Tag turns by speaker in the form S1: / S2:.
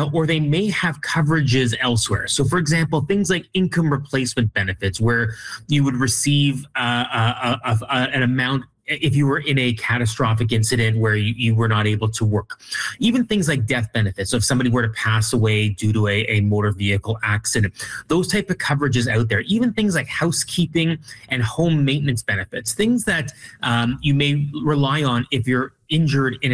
S1: or they may have coverages elsewhere. So, for example, things like income replacement benefits, where you would receive an amount if you were in a catastrophic incident where you were not able to work. Even things like death benefits. So if somebody were to pass away due to a motor vehicle accident, those type of coverages out there. Even things like housekeeping and home maintenance benefits, things that you may rely on if you're injured in